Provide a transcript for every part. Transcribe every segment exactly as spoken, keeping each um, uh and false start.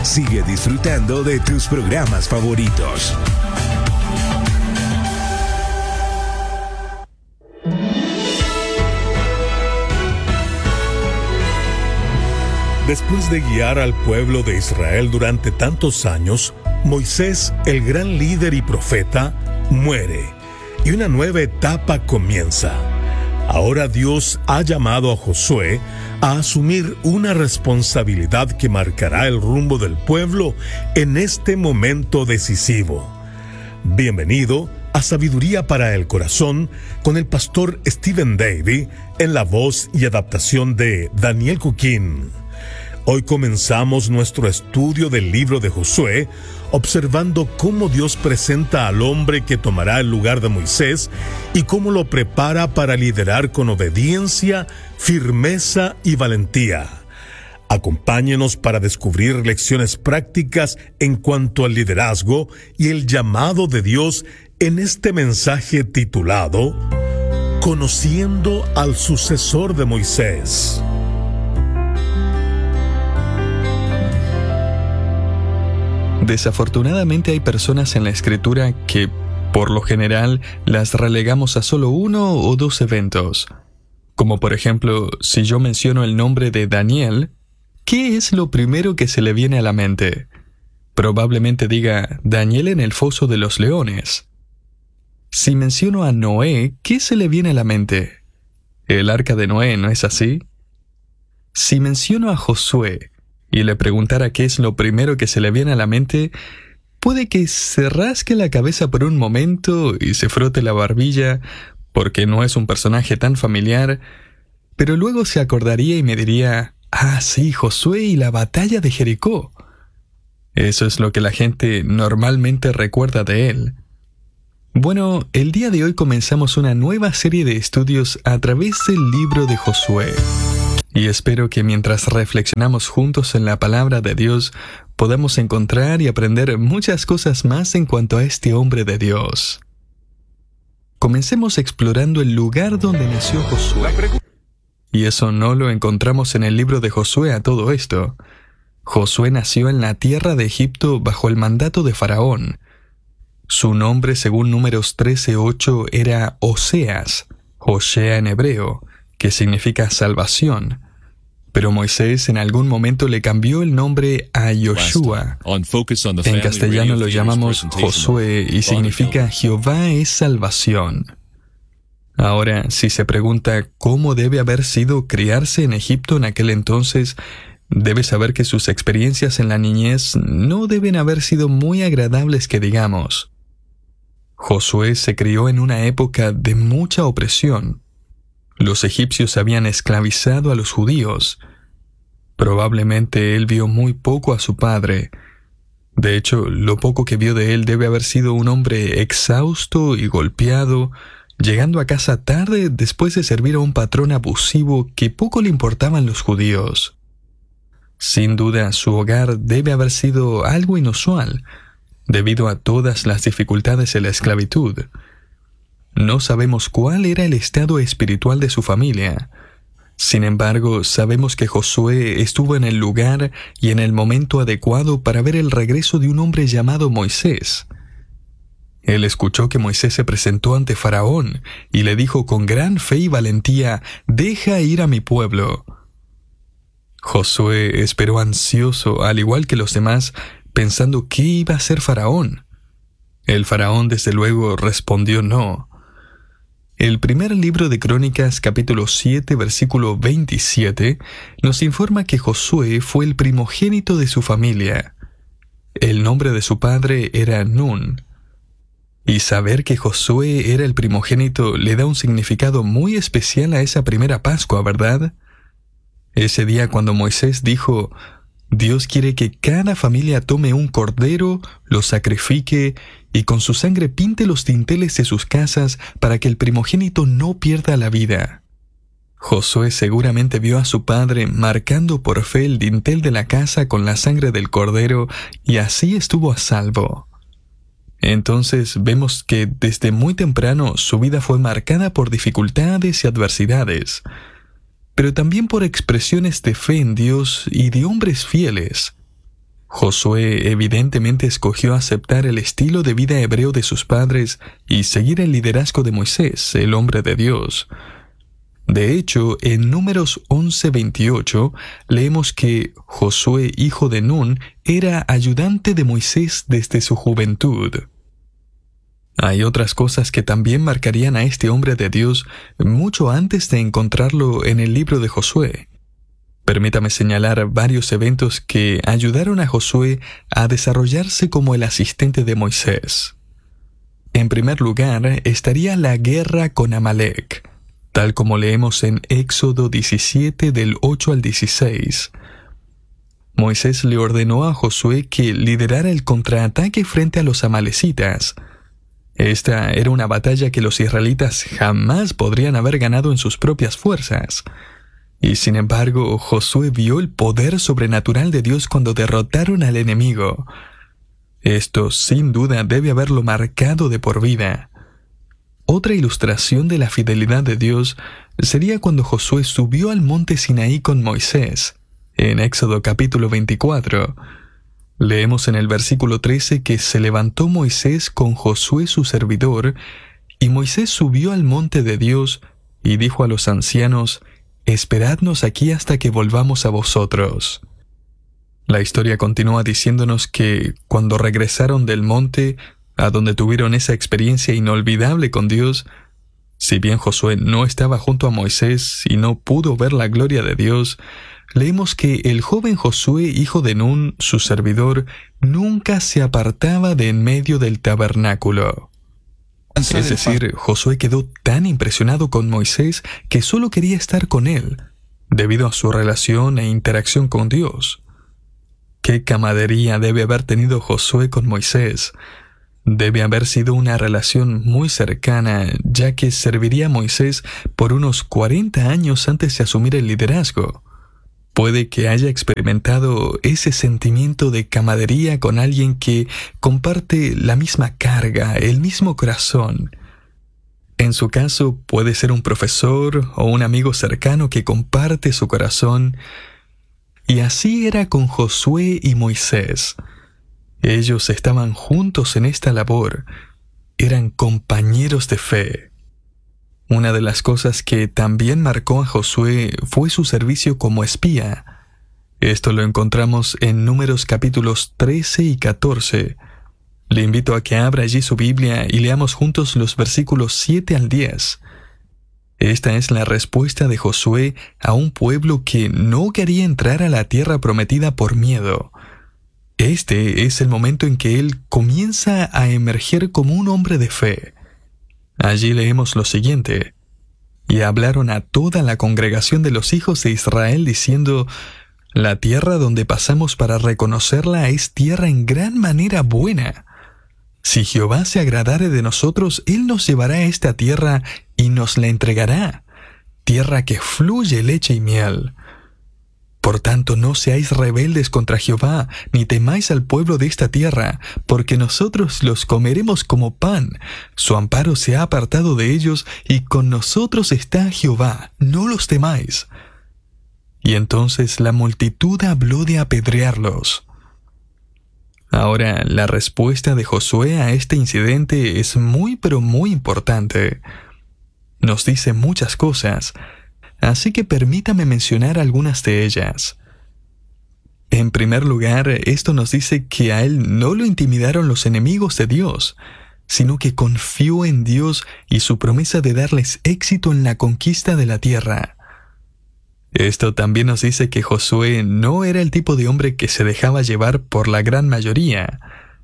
Sigue disfrutando de tus programas favoritos. Después de guiar al pueblo de Israel durante tantos años, Moisés, el gran líder y profeta, muere y una nueva etapa comienza. Ahora Dios ha llamado a Josué a asumir una responsabilidad que marcará el rumbo del pueblo en este momento decisivo. Bienvenido a Sabiduría para el Corazón con el pastor Stephen Davey en la voz y adaptación de Daniel Cuquín. Hoy comenzamos nuestro estudio del libro de Josué, observando cómo Dios presenta al hombre que tomará el lugar de Moisés y cómo lo prepara para liderar con obediencia, firmeza y valentía. Acompáñenos para descubrir lecciones prácticas en cuanto al liderazgo y el llamado de Dios en este mensaje titulado Conociendo al sucesor de Moisés. Desafortunadamente hay personas en la Escritura que, por lo general, las relegamos a solo uno o dos eventos. Como por ejemplo, si yo menciono el nombre de Daniel, ¿qué es lo primero que se le viene a la mente? Probablemente diga Daniel en el foso de los leones. Si menciono a Noé, ¿qué se le viene a la mente? El arca de Noé, ¿no es así? Si menciono a Josué y le preguntara qué es lo primero que se le viene a la mente, puede que se rasque la cabeza por un momento y se frote la barbilla, porque no es un personaje tan familiar, pero luego se acordaría y me diría, ah, sí, Josué y la batalla de Jericó. Eso es lo que la gente normalmente recuerda de él. Bueno, el día de hoy comenzamos una nueva serie de estudios a través del libro de Josué. Y espero que mientras reflexionamos juntos en la palabra de Dios, podamos encontrar y aprender muchas cosas más en cuanto a este hombre de Dios. Comencemos explorando el lugar donde nació Josué. Y eso no lo encontramos en el libro de Josué a todo esto. Josué nació en la tierra de Egipto bajo el mandato de Faraón. Su nombre, según Números trece ocho, era Oseas, Hoshea en hebreo, que significa salvación. Pero Moisés en algún momento le cambió el nombre a Yoshua. En castellano lo llamamos Josué y significa Jehová es salvación. Ahora, si se pregunta cómo debe haber sido criarse en Egipto en aquel entonces, debe saber que sus experiencias en la niñez no deben haber sido muy agradables que digamos. Josué se crió en una época de mucha opresión. Los egipcios habían esclavizado a los judíos. Probablemente él vio muy poco a su padre. De hecho, lo poco que vio de él debe haber sido un hombre exhausto y golpeado, llegando a casa tarde después de servir a un patrón abusivo que poco le importaban los judíos. Sin duda, su hogar debe haber sido algo inusual, debido a todas las dificultades de la esclavitud. No sabemos cuál era el estado espiritual de su familia. Sin embargo, sabemos que Josué estuvo en el lugar y en el momento adecuado para ver el regreso de un hombre llamado Moisés. Él escuchó que Moisés se presentó ante Faraón y le dijo con gran fe y valentía, «Deja ir a mi pueblo». Josué esperó ansioso, al igual que los demás, pensando qué iba a hacer Faraón. El Faraón, desde luego, respondió no. El primer libro de Crónicas, capítulo siete, versículo veintisiete, nos informa que Josué fue el primogénito de su familia. El nombre de su padre era Nun. Y saber que Josué era el primogénito le da un significado muy especial a esa primera Pascua, ¿verdad? Ese día cuando Moisés dijo, Dios quiere que cada familia tome un cordero, lo sacrifique y con su sangre pinte los dinteles de sus casas para que el primogénito no pierda la vida. Josué seguramente vio a su padre marcando por fe el dintel de la casa con la sangre del cordero y así estuvo a salvo. Entonces vemos que desde muy temprano su vida fue marcada por dificultades y adversidades, pero también por expresiones de fe en Dios y de hombres fieles. Josué evidentemente escogió aceptar el estilo de vida hebreo de sus padres y seguir el liderazgo de Moisés, el hombre de Dios. De hecho, en Números once veintiocho leemos que Josué, hijo de Nun, era ayudante de Moisés desde su juventud. Hay otras cosas que también marcarían a este hombre de Dios mucho antes de encontrarlo en el libro de Josué. Permítame señalar varios eventos que ayudaron a Josué a desarrollarse como el asistente de Moisés. En primer lugar, estaría la guerra con Amalek, tal como leemos en Éxodo diecisiete del ocho al dieciséis. Moisés le ordenó a Josué que liderara el contraataque frente a los amalecitas. Esta era una batalla que los israelitas jamás podrían haber ganado en sus propias fuerzas. Y sin embargo, Josué vio el poder sobrenatural de Dios cuando derrotaron al enemigo. Esto, sin duda, debe haberlo marcado de por vida. Otra ilustración de la fidelidad de Dios sería cuando Josué subió al monte Sinaí con Moisés. En Éxodo capítulo veinticuatro, leemos en el versículo trece que se levantó Moisés con Josué su servidor, y Moisés subió al monte de Dios y dijo a los ancianos: «Esperadnos aquí hasta que volvamos a vosotros». La historia continúa diciéndonos que cuando regresaron del monte, a donde tuvieron esa experiencia inolvidable con Dios, si bien Josué no estaba junto a Moisés y no pudo ver la gloria de Dios, leemos que el joven Josué, hijo de Nun, su servidor, nunca se apartaba de en medio del tabernáculo. Es decir, Josué quedó tan impresionado con Moisés que solo quería estar con él, debido a su relación e interacción con Dios. ¿Qué camaradería debe haber tenido Josué con Moisés? Debe haber sido una relación muy cercana, ya que serviría a Moisés por unos cuarenta años antes de asumir el liderazgo. Puede que haya experimentado ese sentimiento de camaradería con alguien que comparte la misma carga, el mismo corazón. En su caso, puede ser un profesor o un amigo cercano que comparte su corazón. Y así era con Josué y Moisés. Ellos estaban juntos en esta labor. Eran compañeros de fe. Una de las cosas que también marcó a Josué fue su servicio como espía. Esto lo encontramos en Números capítulos trece y catorce. Le invito a que abra allí su Biblia y leamos juntos los versículos siete al diez. Esta es la respuesta de Josué a un pueblo que no quería entrar a la tierra prometida por miedo. Este es el momento en que él comienza a emerger como un hombre de fe. Allí leemos lo siguiente: «Y hablaron a toda la congregación de los hijos de Israel diciendo: La tierra donde pasamos para reconocerla es tierra en gran manera buena. Si Jehová se agradare de nosotros, Él nos llevará a esta tierra y nos la entregará, tierra que fluye leche y miel. Por tanto, no seáis rebeldes contra Jehová, ni temáis al pueblo de esta tierra, porque nosotros los comeremos como pan. Su amparo se ha apartado de ellos, y con nosotros está Jehová, no los temáis». Y entonces la multitud habló de apedrearlos. Ahora, la respuesta de Josué a este incidente es muy pero muy importante. Nos dice muchas cosas, así que permítame mencionar algunas de ellas. En primer lugar, esto nos dice que a él no lo intimidaron los enemigos de Dios, sino que confió en Dios y su promesa de darles éxito en la conquista de la tierra. Esto también nos dice que Josué no era el tipo de hombre que se dejaba llevar por la gran mayoría.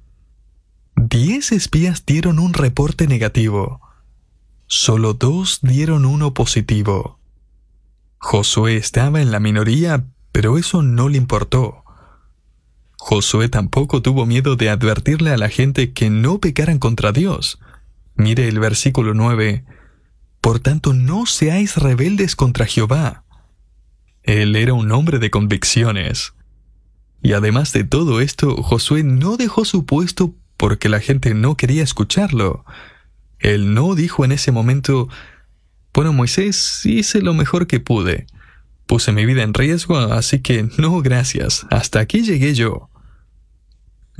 Diez espías dieron un reporte negativo. Solo dos dieron uno positivo. Josué estaba en la minoría, pero eso no le importó. Josué tampoco tuvo miedo de advertirle a la gente que no pecaran contra Dios. Mire el versículo nueve. «Por tanto, no seáis rebeldes contra Jehová». Él era un hombre de convicciones. Y además de todo esto, Josué no dejó su puesto porque la gente no quería escucharlo. Él no dijo en ese momento: «Bueno, Moisés, hice lo mejor que pude. Puse mi vida en riesgo, así que no, gracias. Hasta aquí llegué yo».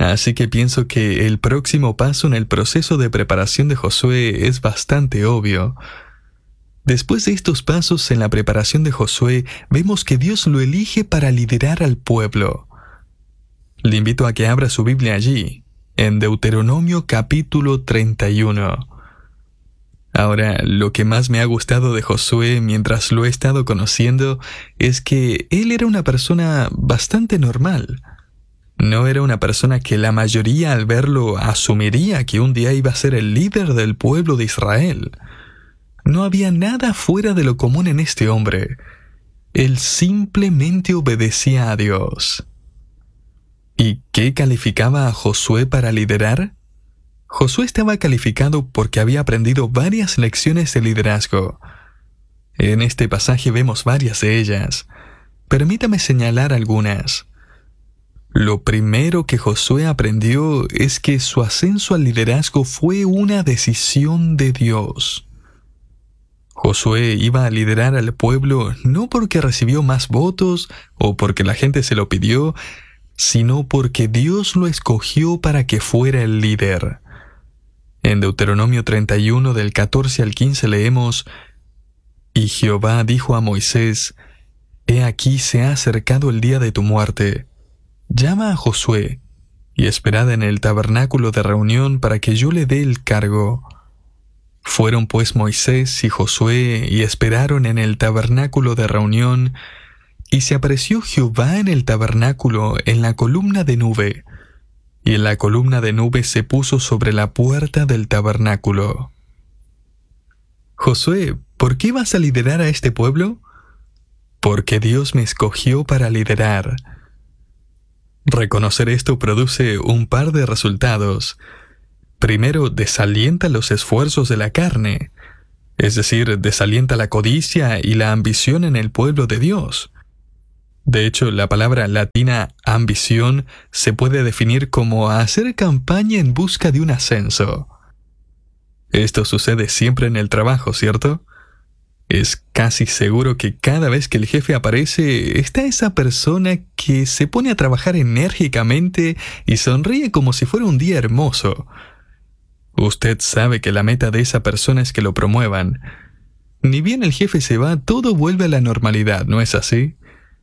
Así que pienso que el próximo paso en el proceso de preparación de Josué es bastante obvio. Después de estos pasos en la preparación de Josué, vemos que Dios lo elige para liderar al pueblo. Le invito a que abra su Biblia allí, en Deuteronomio capítulo treinta y uno. Ahora, lo que más me ha gustado de Josué mientras lo he estado conociendo es que él era una persona bastante normal. No era una persona que la mayoría al verlo asumiría que un día iba a ser el líder del pueblo de Israel. No había nada fuera de lo común en este hombre. Él simplemente obedecía a Dios. ¿Y qué calificaba a Josué para liderar? Josué estaba calificado porque había aprendido varias lecciones de liderazgo. En este pasaje vemos varias de ellas. Permítame señalar algunas. Lo primero que Josué aprendió es que su ascenso al liderazgo fue una decisión de Dios. Josué iba a liderar al pueblo no porque recibió más votos o porque la gente se lo pidió, sino porque Dios lo escogió para que fuera el líder. En Deuteronomio treinta y uno del catorce al quince leemos: Y Jehová dijo a Moisés: He aquí se ha acercado el día de tu muerte. Llama a Josué, y esperad en el tabernáculo de reunión para que yo le dé el cargo. Fueron pues Moisés y Josué, y esperaron en el tabernáculo de reunión, y se apareció Jehová en el tabernáculo en la columna de nube, y en la columna de nube se puso sobre la puerta del tabernáculo. Josué, ¿por qué vas a liderar a este pueblo? Porque Dios me escogió para liderar. Reconocer esto produce un par de resultados. Primero, desalienta los esfuerzos de la carne, es decir, desalienta la codicia y la ambición en el pueblo de Dios. De hecho, la palabra latina ambición se puede definir como hacer campaña en busca de un ascenso. Esto sucede siempre en el trabajo, ¿cierto? Es casi seguro que cada vez que el jefe aparece, está esa persona que se pone a trabajar enérgicamente y sonríe como si fuera un día hermoso. Usted sabe que la meta de esa persona es que lo promuevan. Ni bien el jefe se va, todo vuelve a la normalidad, ¿no es así?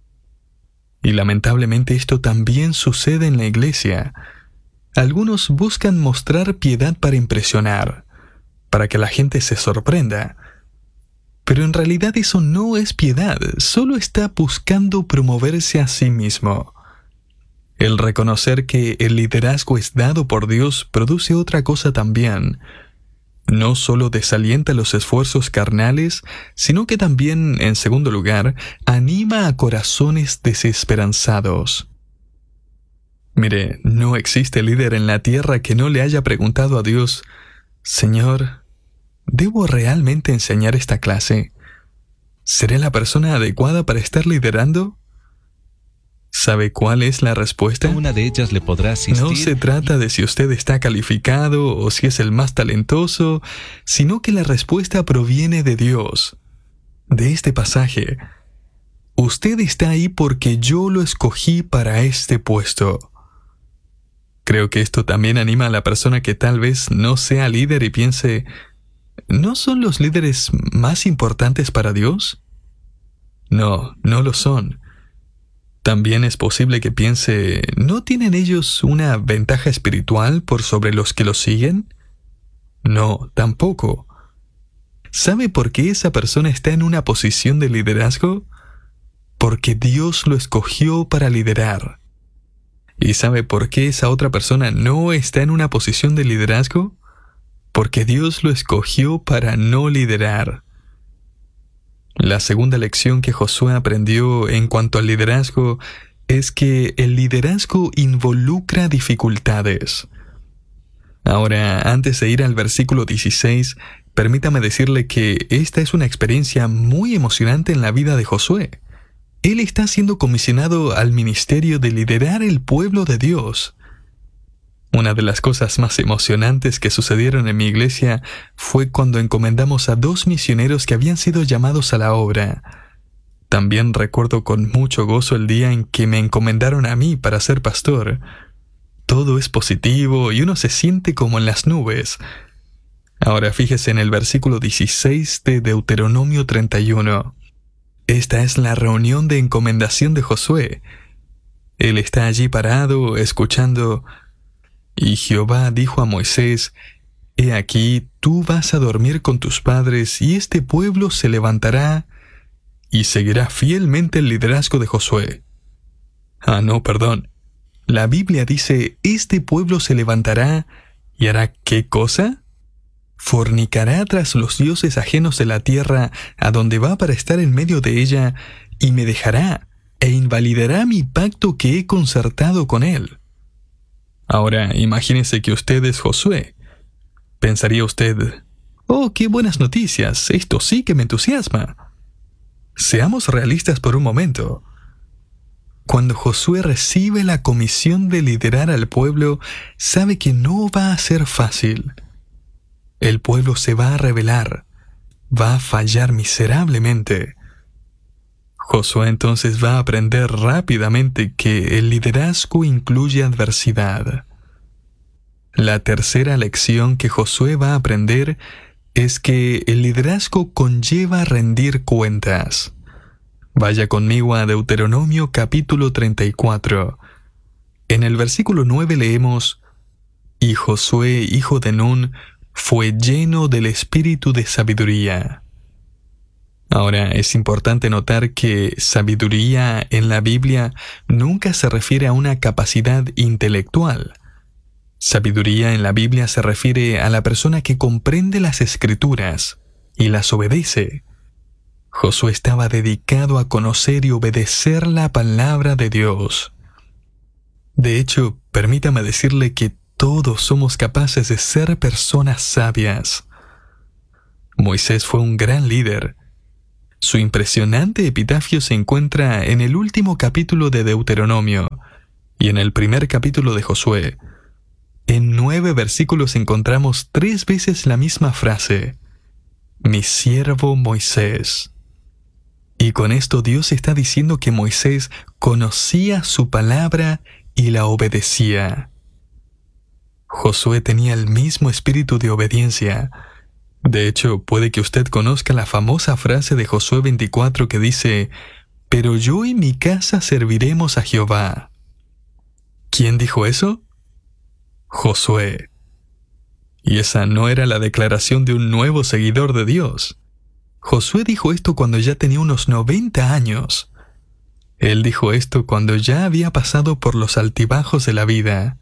Y lamentablemente esto también sucede en la iglesia. Algunos buscan mostrar piedad para impresionar, para que la gente se sorprenda. Pero en realidad eso no es piedad, solo está buscando promoverse a sí mismo. El reconocer que el liderazgo es dado por Dios produce otra cosa también. No solo desalienta los esfuerzos carnales, sino que también, en segundo lugar, anima a corazones desesperanzados. Mire, no existe líder en la tierra que no le haya preguntado a Dios: Señor, ¿debo realmente enseñar esta clase? ¿Seré la persona adecuada para estar liderando? ¿Sabe cuál es la respuesta? Una de ellas le podrá asistir. No se trata de si usted está calificado o si es el más talentoso, sino que la respuesta proviene de Dios. De este pasaje: usted está ahí porque yo lo escogí para este puesto. Creo que esto también anima a la persona que tal vez no sea líder y piense: ¿no son los líderes más importantes para Dios? No, no lo son. También es posible que piense: ¿no tienen ellos una ventaja espiritual por sobre los que los siguen? No, tampoco. ¿Sabe por qué esa persona está en una posición de liderazgo? Porque Dios lo escogió para liderar. ¿Y sabe por qué esa otra persona no está en una posición de liderazgo? Porque Dios lo escogió para no liderar. La segunda lección que Josué aprendió en cuanto al liderazgo es que el liderazgo involucra dificultades. Ahora, antes de ir al versículo dieciséis, permítame decirle que esta es una experiencia muy emocionante en la vida de Josué. Él está siendo comisionado al ministerio de liderar el pueblo de Dios. Una de las cosas más emocionantes que sucedieron en mi iglesia fue cuando encomendamos a dos misioneros que habían sido llamados a la obra. También recuerdo con mucho gozo el día en que me encomendaron a mí para ser pastor. todo es positivo y uno se siente como en las nubes. Ahora fíjese en el versículo dieciséis de Deuteronomio treinta y uno. Esta es la reunión de encomendación de Josué. Él está allí parado, escuchando. Y Jehová dijo a Moisés: He aquí, tú vas a dormir con tus padres, y este pueblo se levantará y seguirá fielmente el liderazgo de Josué. Ah, no, perdón. La Biblia dice: este pueblo se levantará y hará ¿qué cosa? Fornicará tras los dioses ajenos de la tierra a donde va para estar en medio de ella, y me dejará e invalidará mi pacto que he concertado con él. Ahora, imagínese que usted es Josué. Pensaría usted: oh, qué buenas noticias, esto sí que me entusiasma. Seamos realistas por un momento. Cuando Josué recibe la comisión de liderar al pueblo, sabe que no va a ser fácil. El pueblo se va a rebelar, va a fallar miserablemente. Josué entonces va a aprender rápidamente que el liderazgo incluye adversidad. La tercera lección que Josué va a aprender es que el liderazgo conlleva rendir cuentas. Vaya conmigo a Deuteronomio capítulo treinta y cuatro. En el versículo nueve leemos: Y Josué, hijo de Nun, fue lleno del espíritu de sabiduría. Ahora, es importante notar que sabiduría en la Biblia nunca se refiere a una capacidad intelectual. Sabiduría en la Biblia se refiere a la persona que comprende las Escrituras y las obedece. Josué estaba dedicado a conocer y obedecer la palabra de Dios. De hecho, permítame decirle que todos somos capaces de ser personas sabias. Moisés fue un gran líder. Su impresionante epitafio se encuentra en el último capítulo de Deuteronomio y en el primer capítulo de Josué. En nueve versículos encontramos tres veces la misma frase: mi siervo Moisés. Y con esto Dios está diciendo que Moisés conocía su palabra y la obedecía. Josué tenía el mismo espíritu de obediencia. De hecho, puede que usted conozca la famosa frase de Josué veinticuatro que dice: pero yo y mi casa serviremos a Jehová. ¿Quién dijo eso? Josué. Y esa no era la declaración de un nuevo seguidor de Dios. Josué dijo esto cuando ya tenía unos noventa años. Él dijo esto cuando ya había pasado por los altibajos de la vida.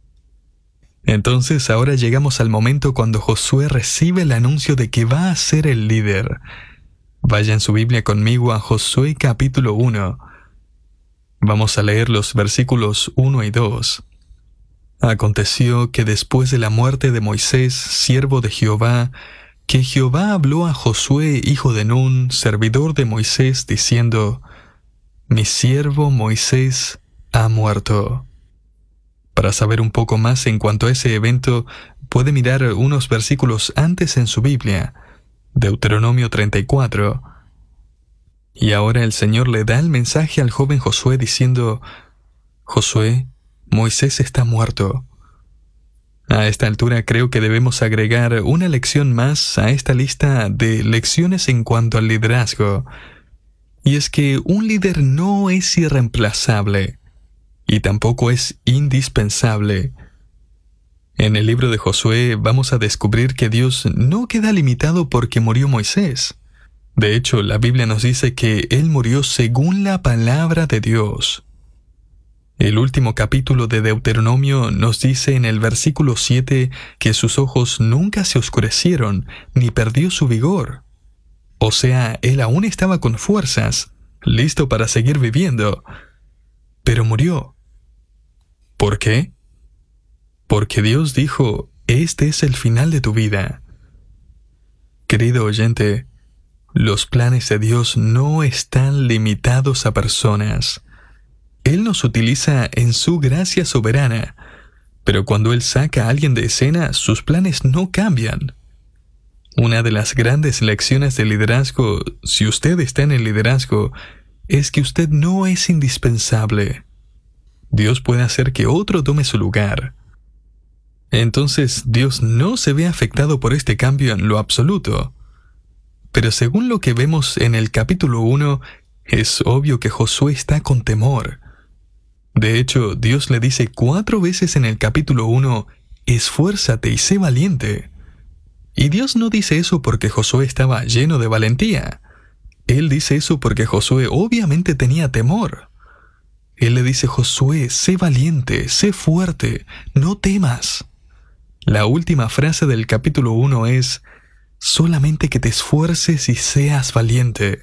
Entonces ahora llegamos al momento cuando Josué recibe el anuncio de que va a ser el líder. Vaya en su Biblia conmigo a Josué capítulo uno. Vamos a leer los versículos uno y dos. Aconteció que después de la muerte de Moisés, siervo de Jehová, que Jehová habló a Josué, hijo de Nun, servidor de Moisés, diciendo: mi siervo Moisés ha muerto. Para saber un poco más en cuanto a ese evento, puede mirar unos versículos antes en su Biblia, Deuteronomio treinta y cuatro. Y ahora el Señor le da el mensaje al joven Josué diciendo: Josué, Moisés está muerto. A esta altura creo que debemos agregar una lección más a esta lista de lecciones en cuanto al liderazgo. Y es que un líder no es irreemplazable y tampoco es indispensable. En el libro de Josué vamos a descubrir que Dios no queda limitado porque murió Moisés. De hecho, la Biblia nos dice que él murió según la palabra de Dios. El último capítulo de Deuteronomio nos dice en el versículo siete que sus ojos nunca se oscurecieron ni perdió su vigor. O sea, él aún estaba con fuerzas, listo para seguir viviendo, pero murió. ¿Por qué? Porque Dios dijo: este es el final de tu vida. Querido oyente, los planes de Dios no están limitados a personas. Él nos utiliza en su gracia soberana, pero cuando Él saca a alguien de escena, sus planes no cambian. Una de las grandes lecciones del liderazgo, si usted está en el liderazgo, es que usted no es indispensable. Dios puede hacer que otro tome su lugar. Entonces, Dios no se ve afectado por este cambio en lo absoluto. Pero según lo que vemos en el capítulo uno, es obvio que Josué está con temor. De hecho, Dios le dice cuatro veces en el capítulo uno, esfuérzate y sé valiente. Y Dios no dice eso porque Josué estaba lleno de valentía. Él dice eso porque Josué obviamente tenía temor. Él le dice, Josué, sé valiente, sé fuerte, no temas. La última frase del capítulo uno es, solamente que te esfuerces y seas valiente.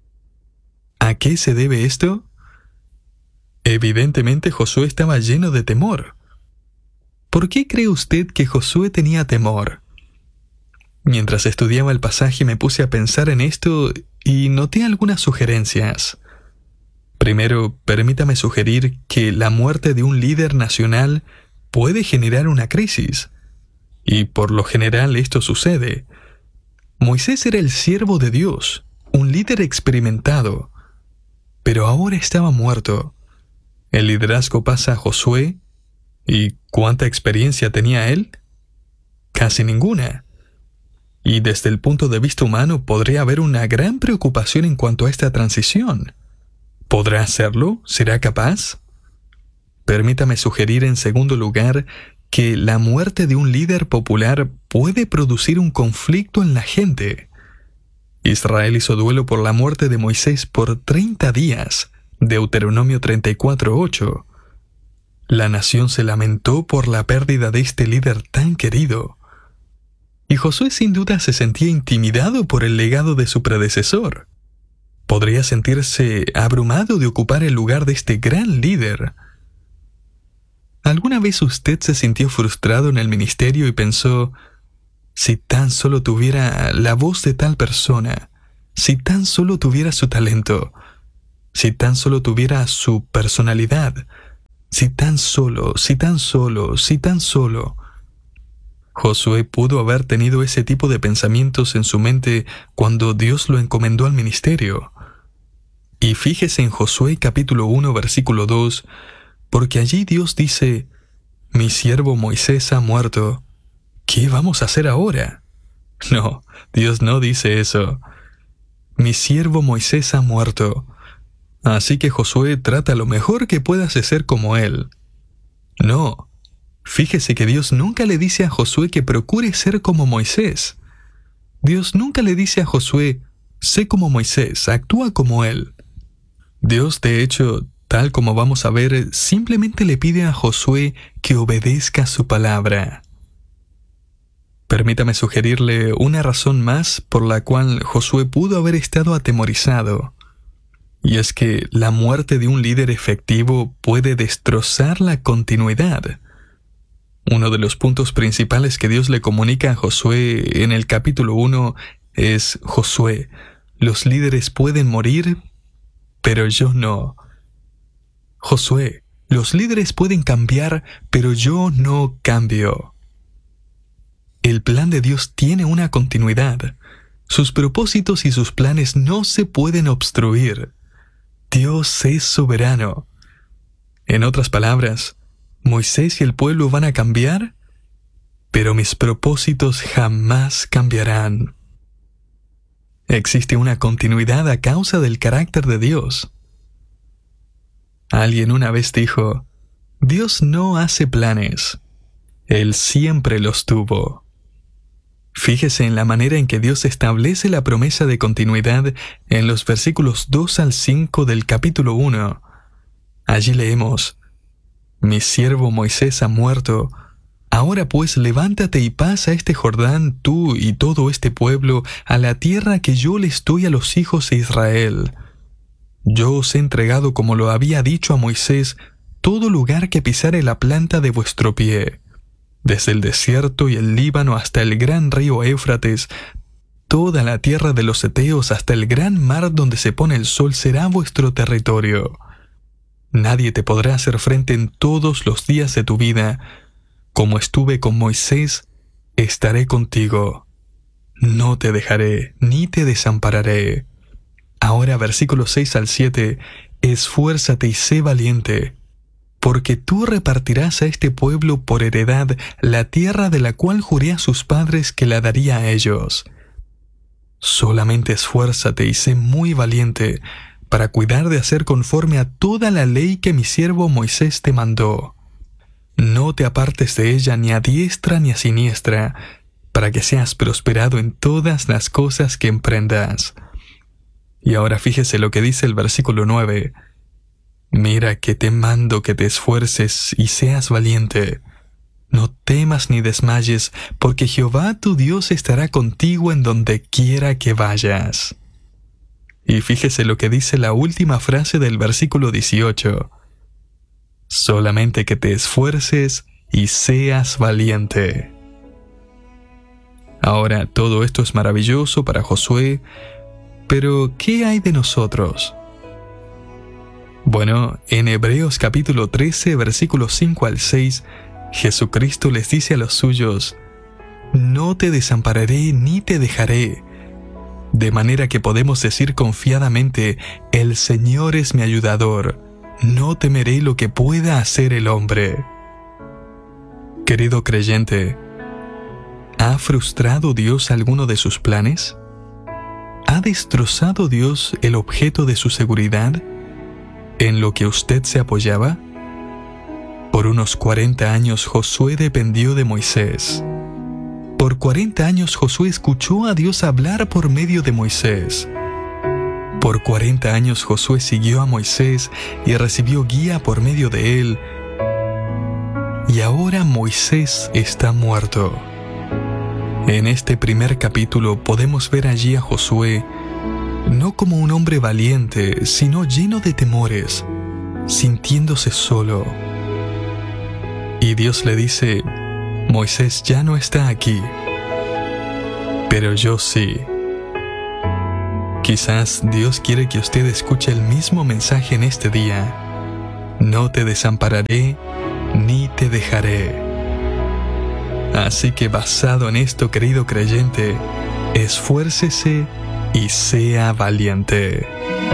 ¿A qué se debe esto? Evidentemente Josué estaba lleno de temor. ¿Por qué cree usted que Josué tenía temor? Mientras estudiaba el pasaje me puse a pensar en esto y noté algunas sugerencias. Primero, permítame sugerir que la muerte de un líder nacional puede generar una crisis. Y por lo general esto sucede. Moisés era el siervo de Dios, un líder experimentado, pero ahora estaba muerto. El liderazgo pasa a Josué, ¿y cuánta experiencia tenía él? Casi ninguna. Y desde el punto de vista humano podría haber una gran preocupación en cuanto a esta transición. ¿Podrá hacerlo? ¿Será capaz? Permítame sugerir en segundo lugar que la muerte de un líder popular puede producir un conflicto en la gente. Israel hizo duelo por la muerte de Moisés por treinta días, Deuteronomio treinta y cuatro ocho. La nación se lamentó por la pérdida de este líder tan querido. Y Josué sin duda se sentía intimidado por el legado de su predecesor. Podría sentirse abrumado de ocupar el lugar de este gran líder. ¿Alguna vez usted se sintió frustrado en el ministerio y pensó, si tan solo tuviera la voz de tal persona, si tan solo tuviera su talento, si tan solo tuviera su personalidad, si tan solo, si tan solo, si tan solo? Josué pudo haber tenido ese tipo de pensamientos en su mente cuando Dios lo encomendó al ministerio. Y fíjese en Josué capítulo uno versículo dos, porque allí Dios dice, mi siervo Moisés ha muerto. ¿Qué vamos a hacer ahora? No, Dios no dice eso. Mi siervo Moisés ha muerto. Así que Josué trata lo mejor que puedas hacer como él. No, fíjese que Dios nunca le dice a Josué que procure ser como Moisés. Dios nunca le dice a Josué, sé como Moisés, actúa como él. Dios, de hecho, tal como vamos a ver, simplemente le pide a Josué que obedezca su palabra. Permítame sugerirle una razón más por la cual Josué pudo haber estado atemorizado. Y es que la muerte de un líder efectivo puede destrozar la continuidad. Uno de los puntos principales que Dios le comunica a Josué en el capítulo uno es, Josué, los líderes pueden morir, pero yo no. Josué, los líderes pueden cambiar, pero yo no cambio. El plan de Dios tiene una continuidad. Sus propósitos y sus planes no se pueden obstruir. Dios es soberano. En otras palabras, Moisés y el pueblo van a cambiar, pero mis propósitos jamás cambiarán. Existe una continuidad a causa del carácter de Dios. Alguien una vez dijo, Dios no hace planes, Él siempre los tuvo. Fíjese en la manera en que Dios establece la promesa de continuidad en los versículos dos al cinco del capítulo uno. Allí leemos, mi siervo Moisés ha muerto. Ahora pues levántate y pasa este Jordán, tú y todo este pueblo, a la tierra que yo les doy a los hijos de Israel. Yo os he entregado, como lo había dicho a Moisés, todo lugar que pisare la planta de vuestro pie. Desde el desierto y el Líbano hasta el gran río Éufrates, toda la tierra de los heteos hasta el gran mar donde se pone el sol será vuestro territorio. Nadie te podrá hacer frente en todos los días de tu vida. Como estuve con Moisés, estaré contigo. No te dejaré, ni te desampararé. Ahora, versículos seis al siete, esfuérzate y sé valiente. porque tú repartirás a este pueblo por heredad la tierra de la cual juré a sus padres que la daría a ellos. Solamente esfuérzate y sé muy valiente para cuidar de hacer conforme a toda la ley que mi siervo Moisés te mandó. No te apartes de ella ni a diestra ni a siniestra, para que seas prosperado en todas las cosas que emprendas. Y ahora fíjese lo que dice el versículo nueve. Mira que te mando que te esfuerces y seas valiente. No temas ni desmayes, porque Jehová tu Dios estará contigo en donde quiera que vayas. Y fíjese lo que dice la última frase del versículo dieciocho. Solamente que te esfuerces y seas valiente. Ahora, todo esto es maravilloso para Josué, pero ¿qué hay de nosotros? Bueno, en Hebreos capítulo trece, versículos cinco al seis, Jesucristo les dice a los suyos: no te desampararé ni te dejaré. De manera que podemos decir confiadamente: el Señor es mi ayudador, no temeré lo que pueda hacer el hombre. Querido creyente, ¿ha frustrado Dios alguno de sus planes? ¿Ha destrozado Dios el objeto de su seguridad, en lo que usted se apoyaba? Por unos cuarenta años Josué dependió de Moisés. Por cuarenta años Josué escuchó a Dios hablar por medio de Moisés. Por cuarenta años Josué siguió a Moisés y recibió guía por medio de él. Y ahora Moisés está muerto. En este primer capítulo podemos ver allí a Josué no como un hombre valiente, sino lleno de temores, sintiéndose solo. Y Dios le dice: Moisés ya no está aquí, pero yo sí. Quizás Dios quiere que usted escuche el mismo mensaje en este día: no te desampararé ni te dejaré. Así que basado en esto, querido creyente, esfuércese y sea valiente.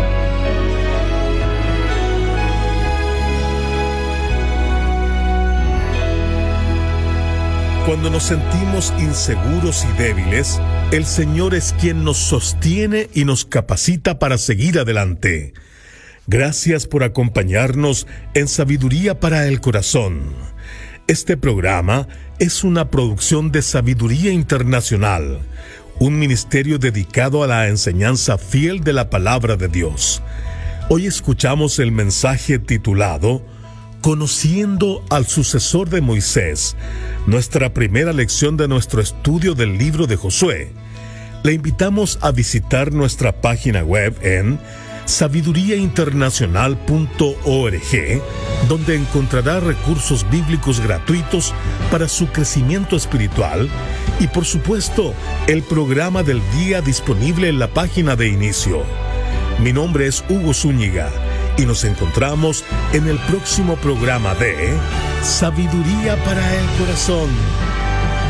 Cuando nos sentimos inseguros y débiles, el Señor es quien nos sostiene y nos capacita para seguir adelante. Gracias por acompañarnos en Sabiduría para el Corazón. Este programa es una producción de Sabiduría Internacional, un ministerio dedicado a la enseñanza fiel de la Palabra de Dios. Hoy escuchamos el mensaje titulado Conociendo al sucesor de Moisés, nuestra primera lección de nuestro estudio del libro de Josué. Le invitamos a visitar nuestra página web en sabiduría internacional punto org, donde encontrará recursos bíblicos gratuitos para su crecimiento espiritual y, por supuesto, el programa del día disponible en la página de inicio. Mi nombre es Hugo Zúñiga y nos encontramos en el próximo programa de Sabiduría para el Corazón.